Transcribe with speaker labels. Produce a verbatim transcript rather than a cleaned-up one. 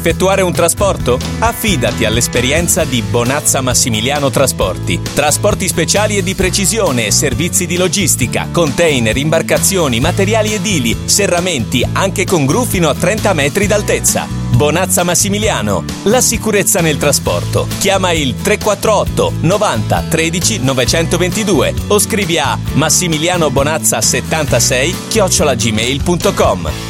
Speaker 1: effettuare un trasporto? Affidati all'esperienza di Bonazza Massimiliano Trasporti. Trasporti speciali e di precisione, servizi di logistica, container, imbarcazioni, materiali edili, serramenti, anche con gru fino a trenta metri d'altezza. Bonazza Massimiliano, la sicurezza nel trasporto. Chiama il tre quattro otto novanta tredici novecentoventidue o scrivi a massimilianobonazza settantasei chiocciola gmail punto com.